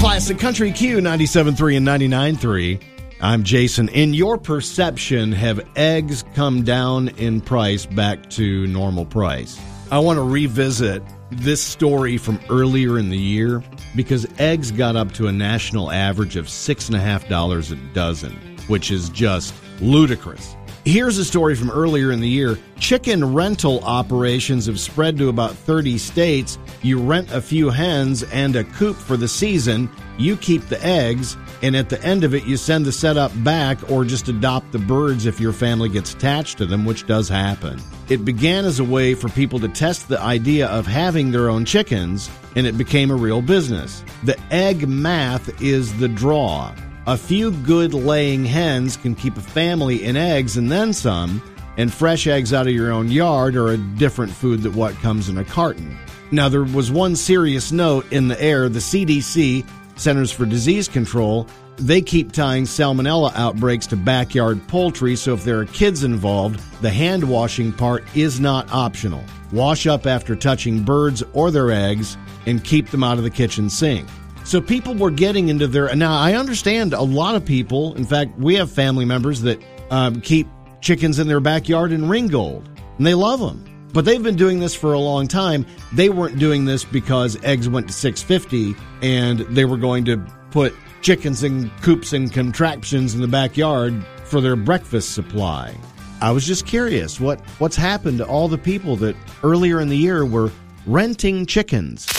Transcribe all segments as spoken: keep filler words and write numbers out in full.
Classic Country Q ninety-seven point three and ninety-nine point three. I'm Jason. In your perception, have eggs come down in price back to normal price? I want to revisit this story from earlier in the year because eggs got up to a national average of six and a half dollars a dozen, which is just ludicrous. Here's a story from earlier in the year. Chicken rental operations have spread to about thirty states. You rent a few hens and a coop for the season. You keep the eggs, and at the end of it, you send the setup back or just adopt the birds if your family gets attached to them, which does happen. It began as a way for people to test the idea of having their own chickens, and it became a real business. The egg math is the draw. A few good laying hens can keep a family in eggs and then some, and fresh eggs out of your own yard are a different food than what comes in a carton. Now, there was one serious note in the air. The C D C, Centers for Disease Control, they keep tying salmonella outbreaks to backyard poultry, so if there are kids involved, the hand washing part is not optional. Wash up after touching birds or their eggs and keep them out of the kitchen sink. So people were getting into their... Now, I understand a lot of people, in fact, we have family members that um, keep chickens in their backyard in Ringgold, and they love them. But they've been doing this for a long time. They weren't doing this because eggs went to six fifty and they were going to put chickens in coops and contraptions in the backyard for their breakfast supply. I was just curious, what, what's happened to all the people that earlier in the year were renting chickens?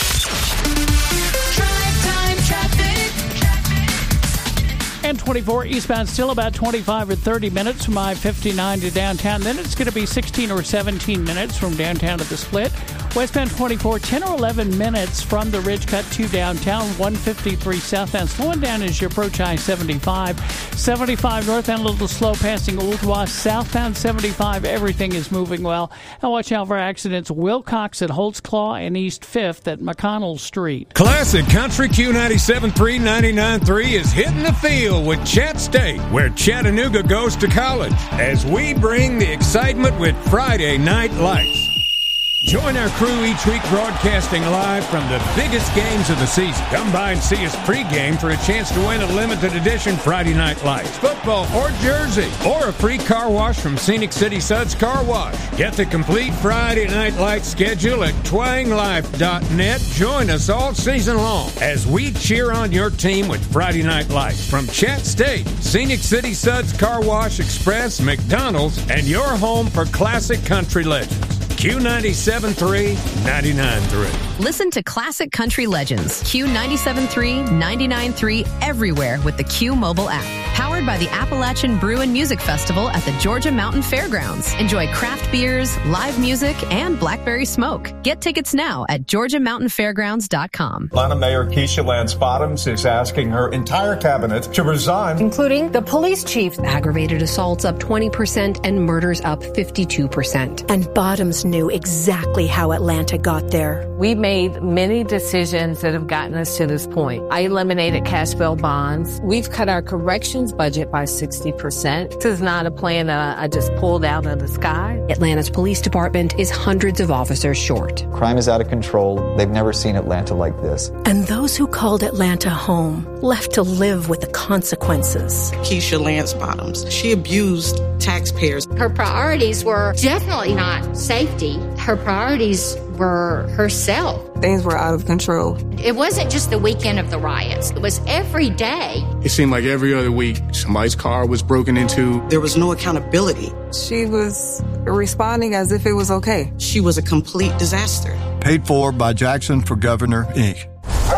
And twenty-four eastbound, still about twenty-five or thirty minutes from I fifty-nine to downtown. Then it's going to be sixteen or seventeen minutes from downtown to the split. Westbound twenty-four, ten or eleven minutes from the Ridge Cut to downtown. one fifty-three southbound, slowing down as you approach I seventy-five. seventy-five northbound, a little slow passing Ooltewah. Southbound seventy-five, everything is moving well. And watch out for accidents. Wilcox at Holtzclaw and East fifth at McConnell Street. Classic Country Q ninety-seven point three, ninety-nine point three is hitting the field with Chat State, where Chattanooga goes to college, as we bring the excitement with Friday Night Lights. Join our crew each week broadcasting live from the biggest games of the season. Come by and see us pregame for a chance to win a limited edition Friday Night Lights, football or jersey, or a free car wash from Scenic City Suds Car Wash. Get the complete Friday Night Lights schedule at twang life dot net. Join us all season long as we cheer on your team with Friday Night Lights from Chat State, Scenic City Suds Car Wash Express, McDonald's, and your home for classic country legends. Q ninety-seven point three, ninety-nine point three. Listen to Classic Country Legends, Q ninety-seven point three, ninety-nine point three, everywhere with the Q mobile app. Powered by the Appalachian Brew and Music Festival at the Georgia Mountain Fairgrounds. Enjoy craft beers, live music, and blackberry smoke. Get tickets now at georgia mountain fairgrounds dot com. Atlanta Mayor Keisha Lance Bottoms is asking her entire cabinet to resign, including the police chief. Aggravated assaults up twenty percent and murders up fifty-two percent. And Bottoms knew exactly how Atlanta got there. We made many decisions that have gotten us to this point. I eliminated cash bail bonds. We've cut our corrections budget by sixty percent. This is not a plan that I just pulled out of the sky. Atlanta's police department is hundreds of officers short. Crime is out of control. They've never seen Atlanta like this. And those who called Atlanta home left to live with the consequences. Keisha Lance Bottoms, she abused taxpayers. Her priorities were definitely not safety. Her priorities were herself. Things were out of control. It wasn't just the weekend of the riots. It was every day. It seemed like every other week somebody's car was broken into. There was no accountability. She was responding as if it was okay. She was a complete disaster. Paid for by Jackson for Governor, Incorporated.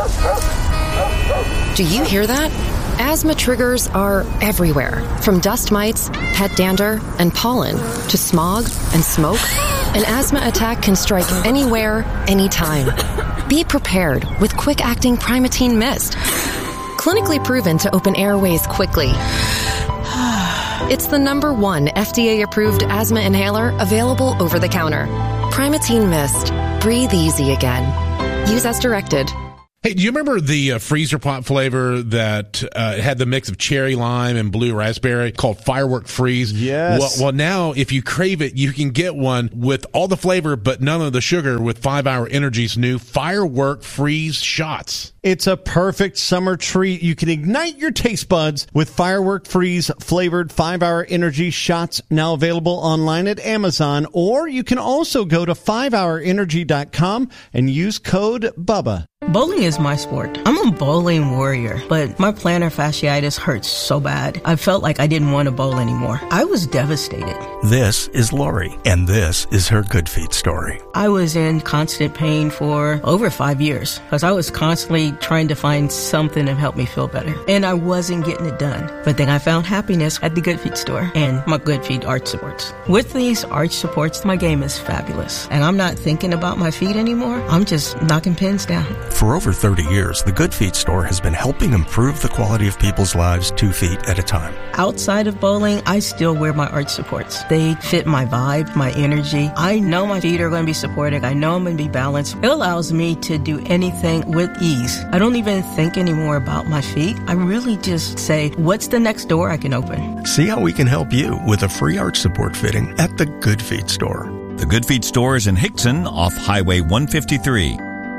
Do you hear that? Asthma triggers are everywhere, from dust mites, pet dander, and pollen, to smog and smoke. An asthma attack can strike anywhere, anytime. Be prepared with quick-acting Primatene Mist. Clinically proven to open airways quickly. It's the number one F D A-approved asthma inhaler available over the counter. Primatene Mist. Breathe easy again. Use as directed. Hey, do you remember the uh, freezer pop flavor that uh, had the mix of cherry lime and blue raspberry called Firework Freeze? Yes. Well, well, now if you crave it, you can get one with all the flavor but none of the sugar with five hour Energy's new Firework Freeze shots. It's a perfect summer treat. You can ignite your taste buds with Firework Freeze flavored five hour Energy shots, now available online at Amazon, or you can also go to five hour energy dot com and use code BUBBA. Bowling is my sport. I'm a bowling warrior, but my plantar fasciitis hurts so bad. I felt like I didn't want to bowl anymore. I was devastated. This is Lori, and this is her Good Feet story. I was in constant pain for over five years because I was constantly trying to find something to help me feel better, and I wasn't getting it done. But then I found happiness at the Good Feet store and my Good Feet arch supports. With these arch supports, my game is fabulous, and I'm not thinking about my feet anymore. I'm just knocking pins down. For over thirty years, the Good Feet store has been helping improve the quality of people's lives two feet at a time. Outside of bowling, I still wear my arch supports. They fit my vibe, my energy. I know my feet are going to be supported. I know I'm going to be balanced. It allows me to do anything with ease. I don't even think anymore about my feet. I really just say, what's the next door I can open? See how we can help you with a free arch support fitting at the Good Feet store. The Good Feet store is in Hickson off Highway one fifty-three.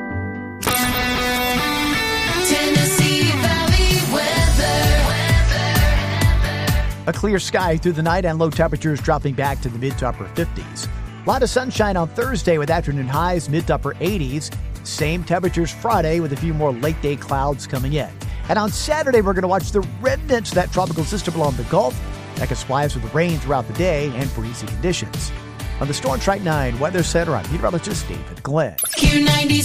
A clear sky through the night and low temperatures dropping back to the mid to upper fifties. A lot of sunshine on Thursday with afternoon highs mid to upper eighties. Same temperatures Friday with a few more late day clouds coming in. And on Saturday, we're going to watch the remnants of that tropical system along the Gulf. That could supply us with rain throughout the day and breezy conditions. On the Storm Track nine Weather Center, I'm meteorologist David Glenn. Q ninety